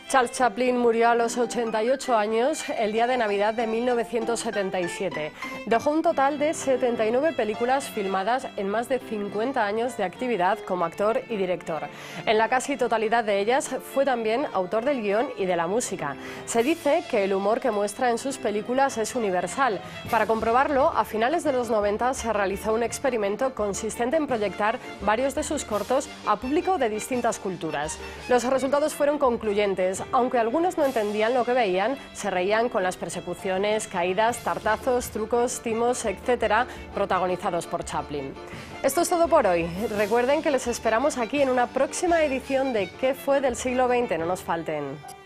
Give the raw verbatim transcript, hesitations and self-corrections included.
Charles Chaplin murió a los ochenta y ocho años el día de Navidad de mil novecientos setenta y siete. Dejó un total de setenta y nueve películas filmadas en más de cincuenta años de actividad como actor y director. En la casi totalidad de ellas fue también autor del guión y de la música. Se dice que el humor que muestra en sus películas es universal. Para comprobarlo, a finales de los noventa se realizó un experimento consistente en proyectar varios de sus cortos a público de distintas culturas. Los resultados fueron concluyentes. Aunque algunos no entendían lo que veían, se reían con las persecuciones, caídas, tartazos, trucos, timos, etcétera, protagonizados por Chaplin. Esto es todo por hoy. Recuerden que les esperamos aquí en una próxima edición de ¿Qué fue del siglo veinte? No nos falten.